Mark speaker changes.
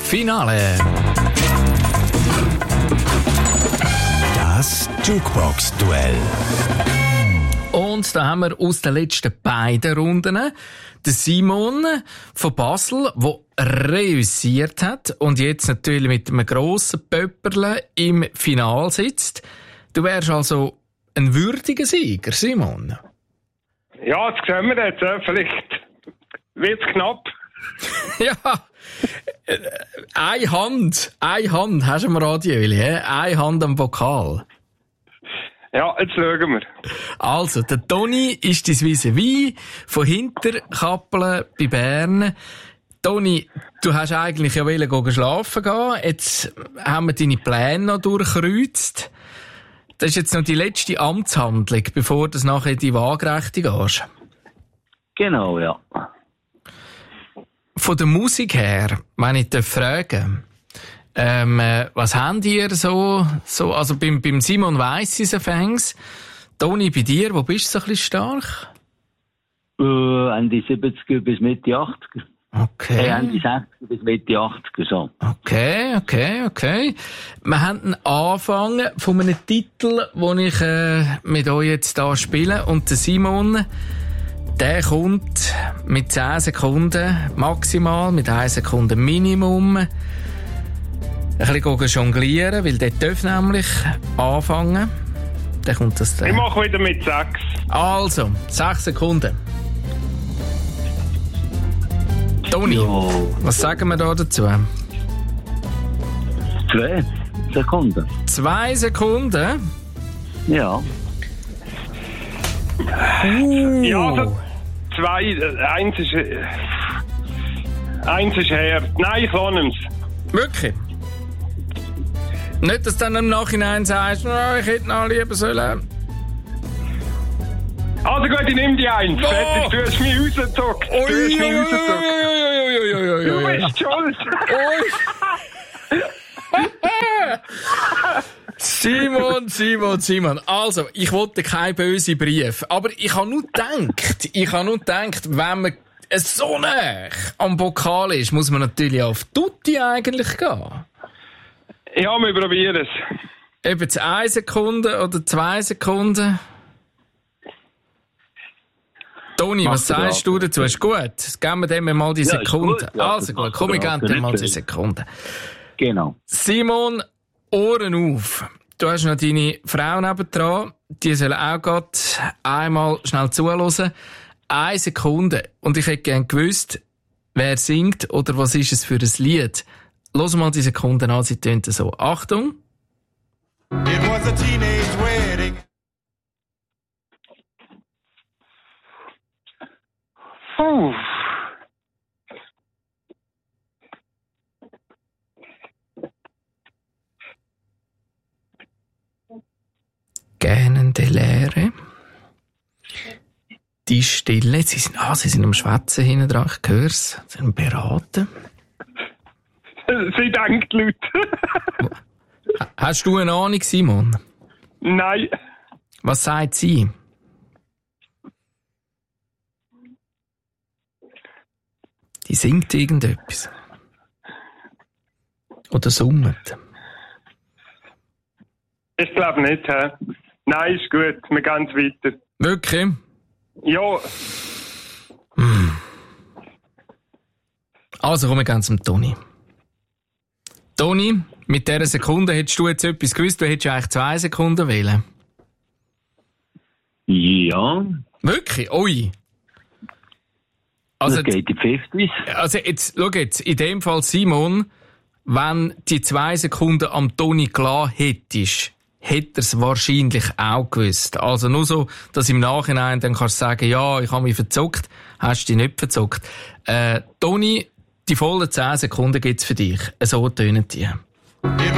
Speaker 1: Finale.
Speaker 2: Das Jukebox-Duell.
Speaker 1: Und da haben wir aus den letzten beiden Runden den Simon von Basel, der reüssiert hat und jetzt natürlich mit einem grossen Pöpperle im Finale sitzt. Du wärst also ein würdiger Sieger, Simon.
Speaker 3: Ja, das sehen wir jetzt. Vielleicht wird es knapp.
Speaker 1: Ja, eine Hand hast du am Radio, eine Hand am Vokal.
Speaker 3: Ja, jetzt schauen wir.
Speaker 1: Also, der Toni ist dein Vis-à-vis von Hinterkappeln bei Bern. Toni, du hast eigentlich ja schlafen gehen. Jetzt haben wir deine Pläne noch durchkreuzt. Das ist jetzt noch die letzte Amtshandlung, bevor du nachher in die Waagrechte gehst.
Speaker 4: Genau, ja.
Speaker 1: Von der Musik her, wenn ich fragen was habt ihr so, also beim Simon weiss ich es fängs. Toni, bei dir, wo bist du so ein bisschen stark?
Speaker 4: Ende 70er bis Mitte 80er.
Speaker 1: Okay.
Speaker 4: Ende 60er bis Mitte 80er, so.
Speaker 1: Okay. Wir haben einen Anfang von einem Titel, den ich mit euch jetzt hier spiele. Und der Simon, der kommt mit 10 Sekunden maximal, mit 1 Sekunde Minimum. Ein bisschen jonglieren, weil der darf nämlich anfangen. Dann kommt das dann.
Speaker 3: Ich mache wieder mit 6.
Speaker 1: Also, 6 Sekunden. Toni, was sagen wir da dazu?
Speaker 4: 2 Sekunden.
Speaker 1: 2 Sekunden?
Speaker 4: Ja.
Speaker 3: Ja, also 2, 1 ist her. Nein, ich lasse es.
Speaker 1: Wirklich? Nicht, dass du dann im Nachhinein sagst, oh, ich hätte noch lieber sollen.
Speaker 3: Also gut, ich nehme die 1.
Speaker 1: Oh.
Speaker 3: Fertig, du hast mich rausgezockt. Du bist schuld.
Speaker 1: Simon. Also, ich wollte keinen bösen Brief. Aber ich habe nur gedacht, wenn man so nah am Pokal ist, muss man natürlich auf Tutti eigentlich gehen.
Speaker 3: Ja, wir probieren es.
Speaker 1: Eben 1 Sekunde oder 2 Sekunden. Toni, was sagst du dazu? Ist gut? Geben wir dem mal die Sekunde.
Speaker 4: Ja,
Speaker 1: also gut, komm, ich gebe dir mal die Sekunde.
Speaker 4: Genau.
Speaker 1: Simon, Ohren auf. Du hast noch deine Frau nebendran. Die soll auch gerade einmal schnell zuhören. 1 Sekunde. Und ich hätte gerne gewusst, wer singt oder was ist es für ein Lied. Los mal die Sekunden an, sie tönt so. Achtung.
Speaker 2: It was a teenage wedding.
Speaker 1: Gähnende Leere. Die Stille. Sie sind am Schwätzen hinten dran. Ich höre es. Sie sind beraten.
Speaker 3: Sie denkt laut.
Speaker 1: Hast du eine Ahnung, Simon?
Speaker 3: Nein.
Speaker 1: Was sagt sie? Die singt irgendetwas. Oder summt.
Speaker 3: Ich glaube nicht, hä? Nein, ist gut. Wir gehen weiter.
Speaker 1: Wirklich?
Speaker 3: Ja.
Speaker 1: Also, komm, wir gehen zum Toni. Toni, mit dieser Sekunde hättest du jetzt etwas gewusst, du hättest eigentlich 2 Sekunden wählen.
Speaker 4: Ja.
Speaker 1: Wirklich? Ui. Also,
Speaker 4: das geht in 50s.
Speaker 1: Also jetzt, schau jetzt, in dem Fall Simon, wenn die 2 Sekunden am Toni klar hättest, hätte er es wahrscheinlich auch gewusst. Also nur so, dass im Nachhinein dann kannst du sagen, ja, ich habe mich verzockt, hast dich nicht verzockt. Toni, die vollen 10 Sekunden gibt's für dich. So tönen die.